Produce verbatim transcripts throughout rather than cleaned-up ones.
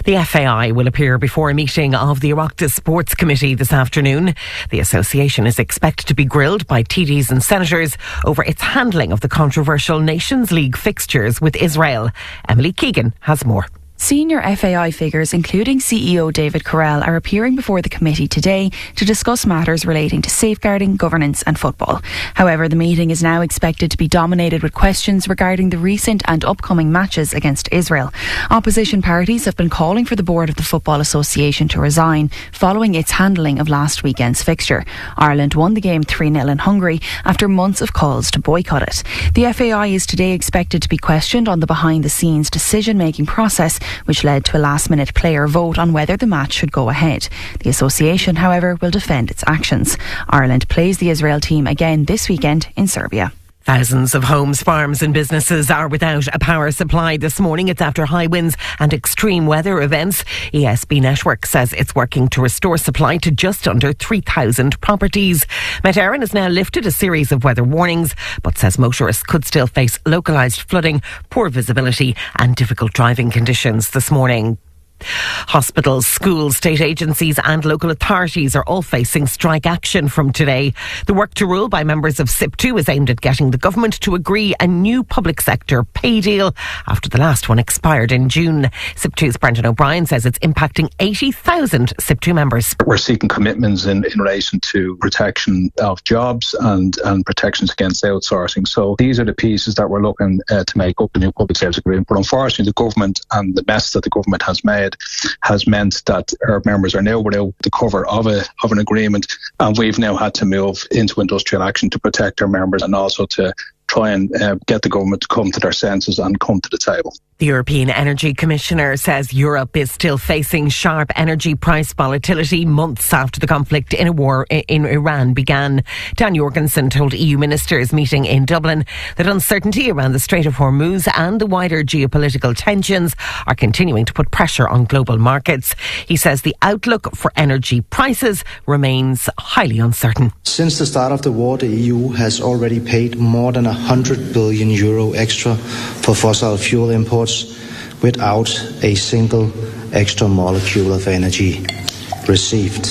The F A I will appear before a meeting of the Oireachtas Sports Committee this afternoon. The association is expected to be grilled by T Ds and senators over its handling of the controversial Nations League fixtures with Israel. Emily Keegan has more. Senior F A I figures, including C E O David Carrell, are appearing before the committee today to discuss matters relating to safeguarding, governance and football. However, the meeting is now expected to be dominated with questions regarding the recent and upcoming matches against Israel. Opposition parties have been calling for the board of the Football Association to resign following its handling of last weekend's fixture. Ireland won the game three nil in Hungary after months of calls to boycott it. The F A I is today expected to be questioned on the behind-the-scenes decision-making process, which led to a last-minute player vote on whether the match should go ahead. The association, however, will defend its actions. Ireland plays the Israel team again this weekend in Serbia. Thousands of homes, farms and businesses are without a power supply this morning. It's after high winds and extreme weather events. E S B Network says it's working to restore supply to just under three thousand properties. Met Éireann has now lifted a series of weather warnings, but says motorists could still face localised flooding, poor visibility and difficult driving conditions this morning. Hospitals, schools, state agencies and local authorities are all facing strike action from today. The work to rule by members of S I P two is aimed at getting the government to agree a new public sector pay deal after the last one expired in June. S I P two's Brendan O'Brien says it's impacting eighty thousand S I P two members. We're seeking commitments in, in relation to protection of jobs and, and protections against outsourcing. So these are the pieces that we're looking uh, to make up the new public service agreement. But unfortunately, the government and the mess that the government has made has meant that our members are now without the cover of a of an agreement, and we've now had to move into industrial action to protect our members and also to try and uh, get the government to come to their senses and come to the table. The European Energy Commissioner says Europe is still facing sharp energy price volatility months after the conflict in a war in Iran began. Dan Jorgensen told E U ministers meeting in Dublin that uncertainty around the Strait of Hormuz and the wider geopolitical tensions are continuing to put pressure on global markets. He says the outlook for energy prices remains highly uncertain. Since the start of the war, the E U has already paid more than one hundred billion euro extra for fossil fuel imports without a single extra molecule of energy received.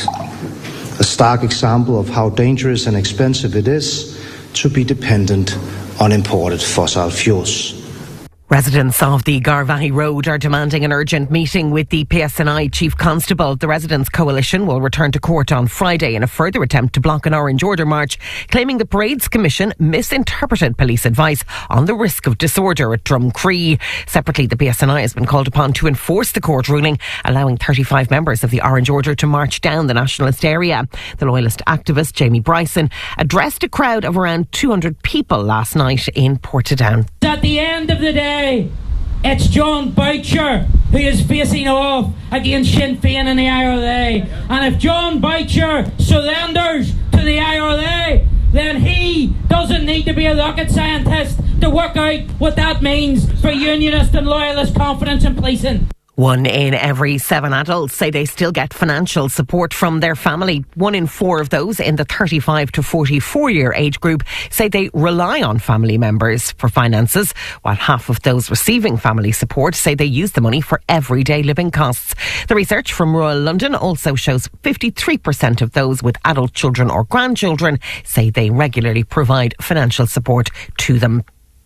A stark example of how dangerous and expensive it is to be dependent on imported fossil fuels. Residents of the Garvaghey Road are demanding an urgent meeting with the P S N I Chief Constable. The Residents' Coalition will return to court on Friday in a further attempt to block an Orange Order march, claiming the Parades Commission misinterpreted police advice on the risk of disorder at Drumcree. Separately, the P S N I has been called upon to enforce the court ruling, allowing thirty-five members of the Orange Order to march down the nationalist area. The Loyalist activist Jamie Bryson addressed a crowd of around two hundred people last night in Portadown. At the end of the day, it's John Boucher who is facing off against Sinn Féin and the I R L A. And if John Boucher surrenders to the I R L A, then he doesn't need to be a rocket scientist to work out what that means for unionist and loyalist confidence in policing. One in every seven adults say they still get financial support from their family. One in four of those in the thirty-five to forty-four year age group say they rely on family members for finances, while half of those receiving family support say they use the money for everyday living costs. The research from Royal London also shows fifty-three percent of those with adult children or grandchildren say they regularly provide financial support to them.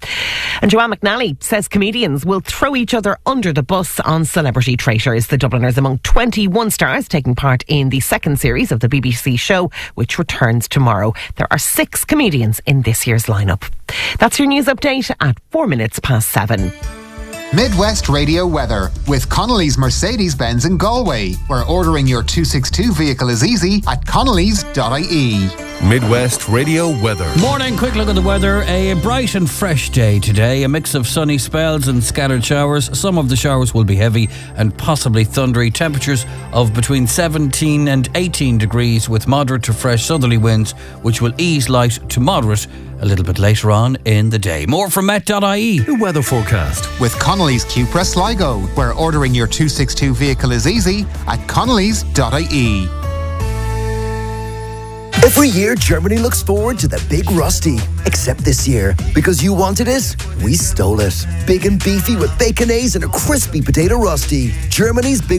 And Joanne McNally says comedians will throw each other under the bus on Celebrity Traitors. The Dubliners among twenty-one stars taking part in the second series of the B B C show, which returns tomorrow. There are six comedians in this year's lineup. That's your news update at four minutes past seven. Midwest Radio weather with Connolly's Mercedes-Benz in Galway, where ordering your two sixty-two vehicle is easy at connellys dot I E. Midwest Radio weather. Morning, quick look at the weather. A bright and fresh day today. A mix of sunny spells and scattered showers. Some of the showers will be heavy and possibly thundery. Temperatures of between seventeen and eighteen degrees with moderate to fresh southerly winds, which will ease light to moderate a little bit later on in the day. More from met dot I E. The weather forecast with Connolly's Cupra Sligo, where ordering your two sixty-two vehicle is easy at connellys dot I E. Every year, Germany looks forward to the Big Rusty. Except this year, because you wanted it, we stole it. Big and beefy with baconaise and a crispy potato rusty. Germany's Big